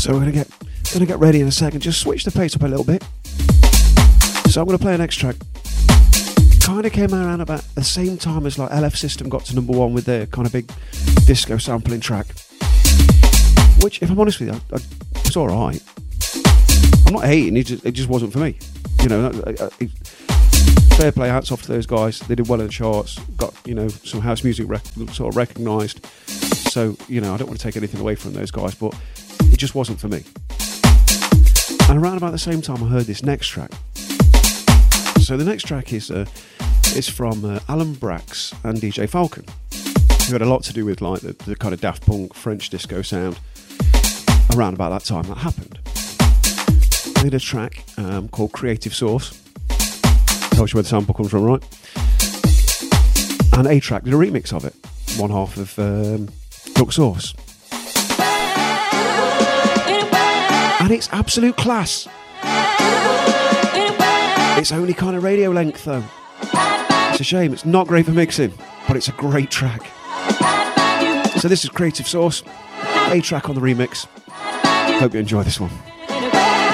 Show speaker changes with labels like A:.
A: So we're gonna get ready in a second. Just switch the pace up a little bit. So I'm gonna play an next track. Kind of came around about the same time as like LF System got to number 1 with their kind of big disco sampling track. Which, if I'm honest with you, it's all right. I'm not hating. It just wasn't for me. You know, fair play. Hats off to those guys. They did well in the charts. Got, you know, some house music sort of recognised. So, you know, I don't want to take anything away from those guys, but it just wasn't for me. And around about the same time, I heard this next track. So the next track is from Alan Braxe and DJ Falcon, who had a lot to do with like the kind of Daft Punk French disco sound. Around about that time that happened, they did a track called Creative Source. Tells you where the sample comes from, right? And A-Track did a remix of it, one half of Duck Sauce, and it's absolute class. It's only kind of radio length though. It's a shame, it's not great for mixing, but it's a great track. So this is Creative Source, A-Track on the remix. Hope you enjoy this one.